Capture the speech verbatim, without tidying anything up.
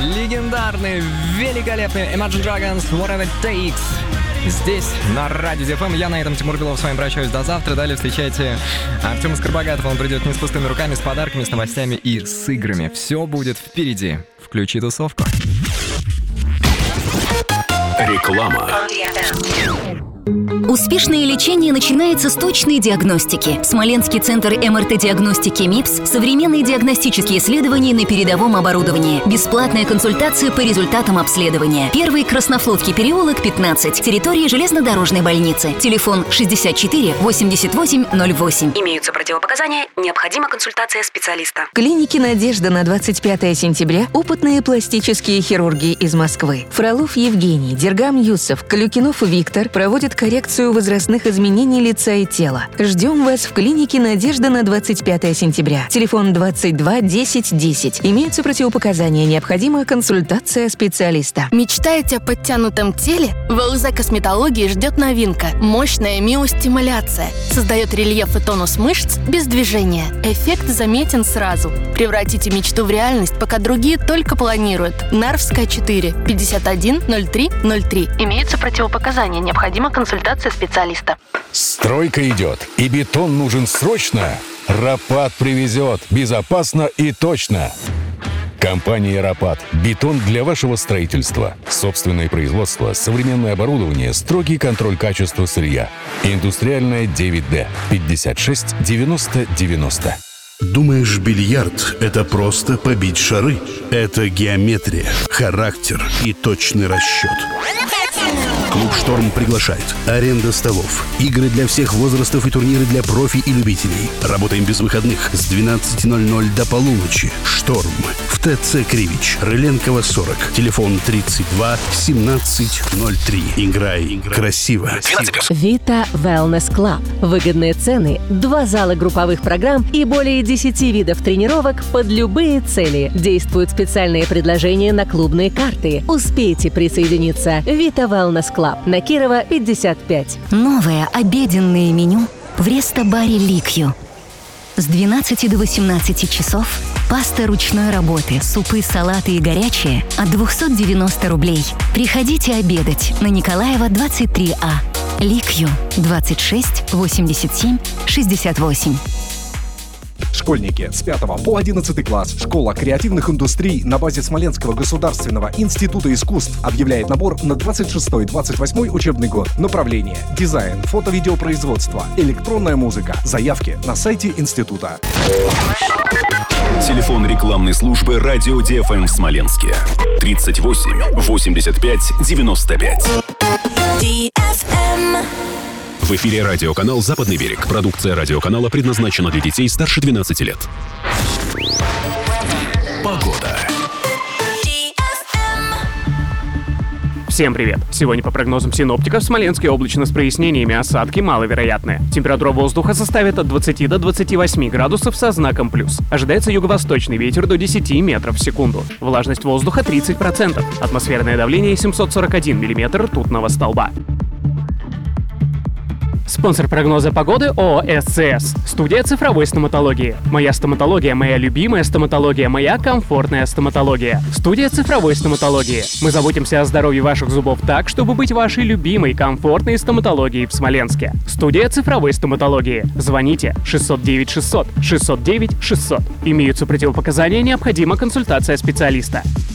легендарный, великолепный Imagine Dragons Whatever It Takes. Здесь, на Радио ди эф эм. Я на этом, Тимур Белов, с вами прощаюсь до завтра. Далее встречайте Артема Скоробогатова. Он придет не с пустыми руками, с подарками, с новостями и с играми. Все будет впереди. Включи тусовку. Реклама. Успешное лечение начинается с точной диагностики. Смоленский центр эм эр тэ-диагностики МИПС – современные диагностические исследования на передовом оборудовании. Бесплатная консультация по результатам обследования. Первый Краснофлотский переулок, пятнадцать. Территория железнодорожной больницы. Телефон шестьдесят четыре восемьдесят восемь ноль восемь. Имеются противопоказания. Необходима консультация специалиста. В клинике «Надежда» на двадцать пятое сентября опытные пластические хирурги из Москвы. Фролов Евгений, Дергам Юсов, Клюкинов Виктор проводят коррекцию возрастных изменений лица и тела. Ждем вас в клинике «Надежда» на двадцать пятое сентября. Телефон двадцать два десять десять. Имеются противопоказания. Необходима консультация специалиста. Мечтаете о подтянутом теле? В эл зэ Косметологии ждет новинка. Мощная миостимуляция. Создает рельеф и тонус мышц без движения. Эффект заметен сразу. Превратите мечту в реальность, пока другие только планируют. Нарвская четыре, пятьдесят один ноль три ноль три. Имеются противопоказания. Необходима консультация специалиста. Стройка идет, и бетон нужен срочно? Рапат привезет. Безопасно и точно. Компания «Рапат». Бетон для вашего строительства. Собственное производство, современное оборудование, строгий контроль качества сырья. Индустриальная девять дэ. пятьдесят шесть девяносто девяносто. Думаешь, бильярд — это просто побить шары? Это геометрия, характер и точный расчет. Клуб «Шторм» приглашает. Аренда столов, игры для всех возрастов и турниры для профи и любителей. Работаем без выходных с двенадцати ноль-ноль до полуночи. «Шторм» в ТЦ Кривич, Рыленкова, сорок. Телефон тридцать два семнадцать ноль три. Играй красиво. Vita Wellness Club. Выгодные цены, два зала групповых программ и более десяти видов тренировок под любые цели. Действуют специальные предложения на клубные карты. Успейте присоединиться. Vita Wellness Club. На Кирова, пятьдесят пять. Новое обеденное меню в рестобаре «Ликью». С двенадцати до восемнадцати часов паста ручной работы, супы, салаты и горячие от двести девяносто рублей. Приходите обедать на Николаева, двадцать три А. «Ликью» двадцать шесть восемьдесят семь шестьдесят восемь. Школьники с пятого по одиннадцатый класс. Школа креативных индустрий на базе Смоленского государственного института искусств объявляет набор на двадцать шестой двадцать восьмой учебный год. Направление: дизайн, фото-видеопроизводство, электронная музыка. Заявки на сайте института. Телефон рекламной службы «Радио ди эф эм» в Смоленске. тридцать восемь восемьдесят пять девяносто пять. В эфире радиоканал «Западный берег». Продукция радиоканала предназначена для детей старше двенадцати лет. Погода. Всем привет! Сегодня по прогнозам синоптиков в Смоленске облачно с прояснениями, осадки маловероятны. Температура воздуха составит от двадцати до двадцати восьми градусов со знаком плюс. Ожидается юго-восточный ветер до десяти метров в секунду. Влажность воздуха тридцать процентов. Атмосферное давление семьсот сорок один миллиметр ртутного столба. Спонсор прогноза погоды ООО эс цэ эс. Студия цифровой стоматологии. Моя стоматология, моя любимая стоматология, моя комфортная стоматология. Студия цифровой стоматологии. Мы заботимся о здоровье ваших зубов так, чтобы быть вашей любимой комфортной стоматологией в Смоленске. Студия цифровой стоматологии. Звоните шестьсот девять шестьсот шестьсот девять шестьсот. Имеются противопоказания, необходима консультация специалиста.